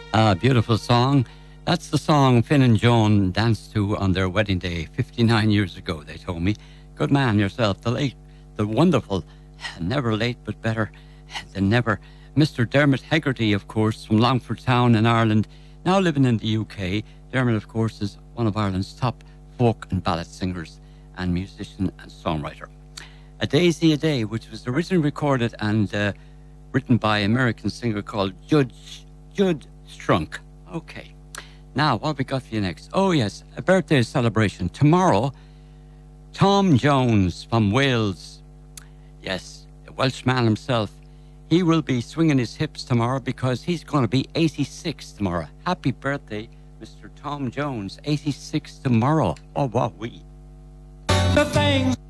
A beautiful song. That's the song Finn and Joan danced to on their wedding day 59 years ago, they told me. Good man yourself, the late, the wonderful, never late but better than never, Mr. Dermot Hegarty, of course, from Longford Town in Ireland, now living in the UK. Dermot, of course, is one of Ireland's top folk and ballad singers and musician and songwriter. A Daisy a Day, which was originally recorded and written by American singer called Judd Strunk. Okay. Now, what have we got for you next? Oh, yes, a birthday celebration. Tomorrow, Tom Jones from Wales. Yes, the Welshman himself. He will be swinging his hips tomorrow because he's going to be 86 tomorrow. Happy birthday, Mr. Tom Jones. 86 tomorrow. Oh, wow, we. The thing.